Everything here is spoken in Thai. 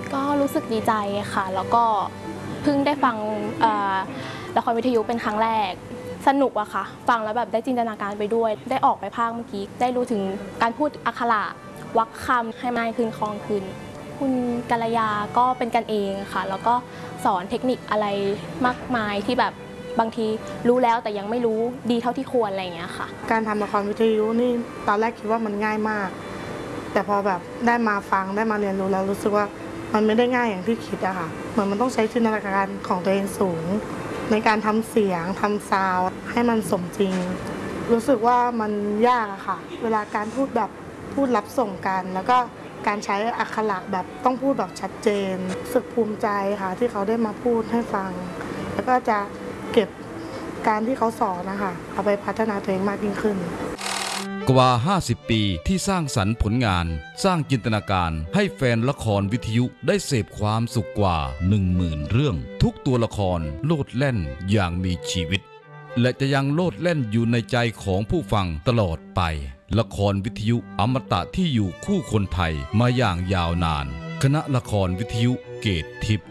ก็รู้สึกดีใจค่ะแล้วก็เพิ่งได้ฟังละครวิทยุเป็นครั้งแรกสนุกอะค่ะฟังแล้วแบบได้จินตนาการไปด้วยได้ออกไปภาคเมื่อกี้ได้รู้ถึงการพูดอักขระวรรคคำให้ง่ายขึ้นคล่องขึ้นคุณกัลยาก็เป็นกันเองค่ะแล้วก็สอนเทคนิคอะไรมากมายที่แบบบางทีรู้แล้วแต่ยังไม่รู้ดีเท่าที่ควรอะไรอย่างเงี้ยค่ะการทำละครวิทยุนี่ตอนแรกคิดว่ามันง่ายมากแต่พอแบบได้มาฟังได้มาเรียนรู้แล้วรู้สึกว่ามันไม่ได้ง่ายอย่างที่คิดอะค่ะเหมือนมันต้องใช้จินตนาการของตัวเองสูงในการทำเสียงทำซาวด์ให้มันสมจริงรู้สึกว่ามันยากอะค่ะเวลาการพูดแบบพูดรับส่งกันแล้วก็การใช้อักขระแบบต้องพูดแบบชัดเจนรู้สึกภูมิใจค่ะที่เขาได้มาพูดให้ฟังแล้วก็จะเก็บการที่เขาสอนนะคะเอาไปพัฒนาตัวเองมากยิ่งขึ้นกว่า 50 ปีที่สร้างสรรค์ผลงานสร้างจินตนาการให้แฟนละครวิทยุได้เสพความสุขกว่า 10,000 เรื่องทุกตัวละครโลดแล่นอย่างมีชีวิตและจะยังโลดแล่นอยู่ในใจของผู้ฟังตลอดไปละครวิทยุอมตะที่อยู่คู่คนไทยมาอย่างยาวนานคณะละครวิทยุเกตทิพย์